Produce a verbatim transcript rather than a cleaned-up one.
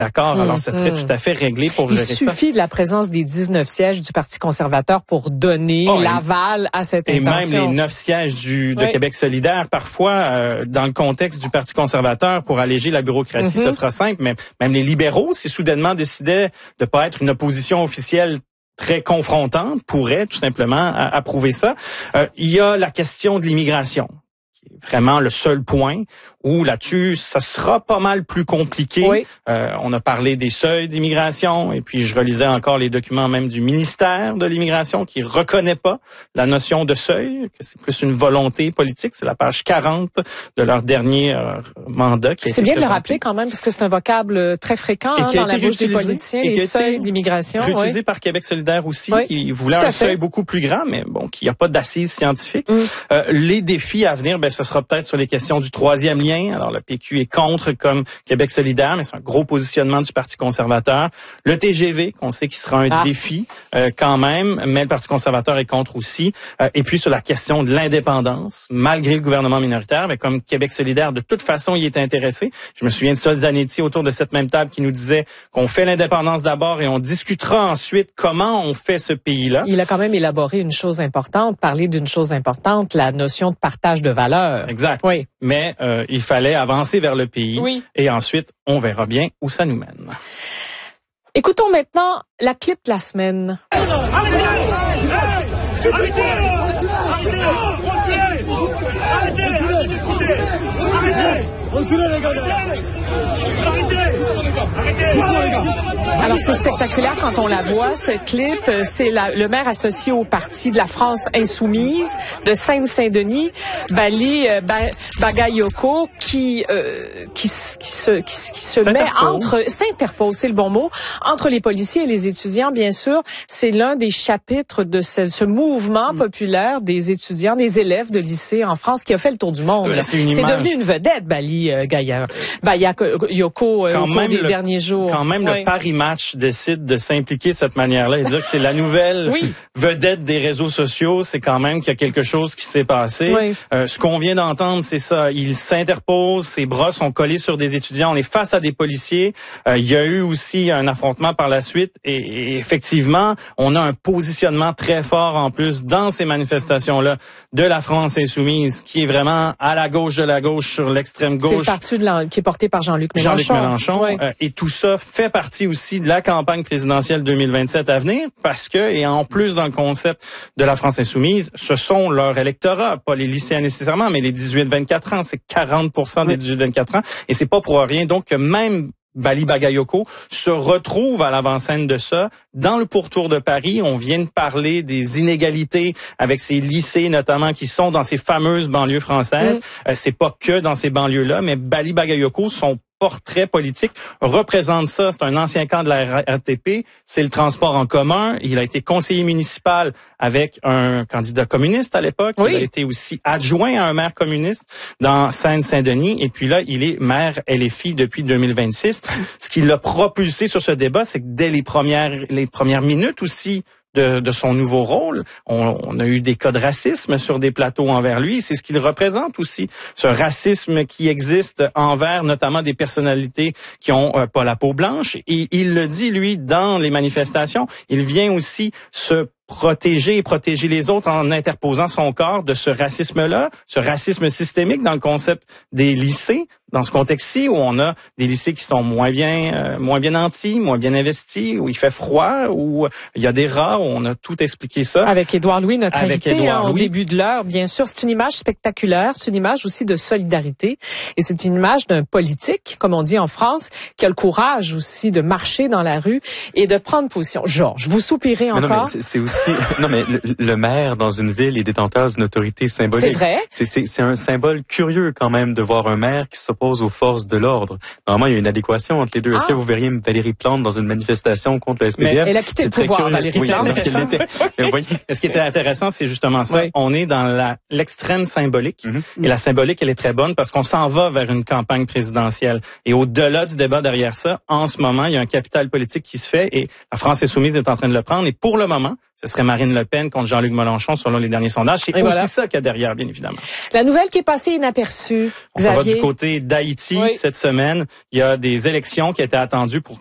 D'accord, alors ce serait mmh. tout à fait réglé pour gérer ça. Il suffit de la présence des dix-neuf sièges du Parti conservateur pour donner oh, l'aval à cette et intention. Et même les neuf sièges du, de oui. Québec solidaire, parfois, euh, dans le contexte du Parti conservateur, pour alléger la bureaucratie, mmh. ce sera simple. Mais même les libéraux, si soudainement décidaient de pas être une opposition officielle très confrontante, pourraient tout simplement approuver ça. Euh, il y a la question de l'immigration, qui est vraiment le seul point où là-dessus, ça sera pas mal plus compliqué. Oui. Euh, on a parlé des seuils d'immigration, et puis je relisais encore les documents même du ministère de l'immigration qui reconnaît pas la notion de seuil, que c'est plus une volonté politique. C'est la page quarante de leur dernier euh, mandat. Qui a c'est été bien présenté. de le rappeler quand même, parce que c'est un vocable très fréquent hein, dans la bouche des politiciens, les seuils d'immigration. Réutilisé oui. par Québec solidaire aussi, oui. qui voulait un seuil beaucoup plus grand, mais bon, qui n'a pas d'assises scientifiques. Mm. Euh, les défis à venir, ben, ce sera peut-être sur les questions du troisième lien. Alors, le P Q est contre comme Québec solidaire, mais c'est un gros positionnement du Parti conservateur. Le T G V, qu'on sait qu'il sera un ah. défi euh, quand même, mais le Parti conservateur est contre aussi. Euh, et puis, sur la question de l'indépendance, malgré le gouvernement minoritaire, mais comme Québec solidaire, de toute façon, il est intéressé. Je me souviens de Sol Zanetti autour de cette même table qui nous disait qu'on fait l'indépendance d'abord et on discutera ensuite comment on fait ce pays-là. Il a quand même élaboré une chose importante, parlé d'une chose importante, la notion de partage de valeurs. Exact. Oui. Mais euh, il fallait avancer vers le pays. Oui. Et ensuite, on verra bien où ça nous mène. Écoutons maintenant la clip de la semaine. Arrêtez! Arrêtez! Alors c'est spectaculaire quand on la voit, cette clip. C'est la, le maire associé au parti de la France insoumise de Seine-Saint-Denis, Bali euh, Bagayoko, qui, euh, qui, qui se, qui, qui se met entre, s'interpose, c'est le bon mot, entre les policiers et les étudiants, bien sûr. C'est l'un des chapitres de ce, ce mouvement populaire des étudiants, des élèves de lycée en France qui a fait le tour du monde. Euh, c'est c'est devenu une vedette, Bali euh, Gaillard. Bayayoko euh, au cours des le, derniers jours. Quand même, oui. le Paris Match décide de s'impliquer de cette manière-là et dire que c'est la nouvelle oui. vedette des réseaux sociaux, c'est quand même qu'il y a quelque chose qui s'est passé. Oui. Euh, ce qu'on vient d'entendre, c'est ça. Il s'interpose, ses bras sont collés sur des étudiants. On est face à des policiers. Euh, il y a eu aussi un affrontement par la suite et, et effectivement, on a un positionnement très fort en plus dans ces manifestations-là de la France insoumise qui est vraiment à la gauche de la gauche sur l'extrême gauche. C'est le parti de la, qui est porté par Jean-Luc Mélenchon. Jean-Luc Mélenchon. Oui. Euh, et tout ça fait partie aussi de la campagne présidentielle deux mille vingt-sept à venir parce que, et en plus dans le concept de la France insoumise, ce sont leur électorat, pas les lycéens nécessairement, mais les dix-huit vingt-quatre ans. C'est quarante pour cent des dix-huit vingt-quatre ans. Et c'est pas pour rien. Donc, que même Bali Bagayoko se retrouve à l'avant-scène de ça. Dans le pourtour de Paris, on vient de parler des inégalités avec ces lycées, notamment, qui sont dans ces fameuses banlieues françaises. Mmh. Euh, c'est pas que dans ces banlieues-là, mais Bali Bagayoko, son portrait politique représente ça. C'est un ancien camp de la R T P. C'est le transport en commun. Il a été conseiller municipal avec un candidat communiste à l'époque. Oui. Il a été aussi adjoint à un maire communiste dans Seine-Saint-Denis. Et puis là, il est maire L F I depuis deux mille vingt-six. Ce qui l'a propulsé sur ce débat, c'est que dès les premières, les premières minutes aussi, De, de son nouveau rôle. On, on a eu des cas de racisme sur des plateaux envers lui. C'est ce qu'il représente aussi, ce racisme qui existe envers notamment des personnalités qui ont euh, pas la peau blanche. Et il le dit, lui, dans les manifestations. Il vient aussi se protéger et protéger les autres en interposant son corps de ce racisme-là, ce racisme systémique dans le concept des lycées, dans ce contexte-ci où on a des lycées qui sont moins bien euh, moins bien nantis, moins bien investis, où il fait froid, où il y a des rats, où on a tout expliqué ça. Avec Édouard Louis, notre Avec invité hein, au Louis. début de l'heure, bien sûr. C'est une image spectaculaire, c'est une image aussi de solidarité et c'est une image d'un politique, comme on dit en France, qui a le courage aussi de marcher dans la rue et de prendre position. Georges, vous soupirez encore? Non, mais c'est aussi... Non, mais le, le maire dans une ville est détenteur d'une autorité symbolique. C'est vrai. C'est, c'est, c'est un symbole curieux quand même de voir un maire qui s'oppose aux forces de l'ordre. Normalement, il y a une adéquation entre les deux. Ah. Est-ce que vous verriez Valérie Plante dans une manifestation contre le S P D F? Mais elle a quitté le pouvoir, Valérie oui, Plante. Mais vous voyez. Ce qui était intéressant, c'est justement ça. Oui. On est dans la, l'extrême symbolique. Mm-hmm. Et la symbolique, elle est très bonne parce qu'on s'en va vers une campagne présidentielle. Et au-delà du débat derrière ça, en ce moment, il y a un capital politique qui se fait et la France insoumise est en train de le prendre. Et pour le moment, ce serait Marine Le Pen contre Jean-Luc Mélenchon, selon les derniers sondages. C'est Et aussi voilà. ça qu'il y a derrière, bien évidemment. La nouvelle qui est passée inaperçue, On s'en va Xavier. du côté d'Haïti Oui. cette semaine. Il y a des élections qui étaient attendues pour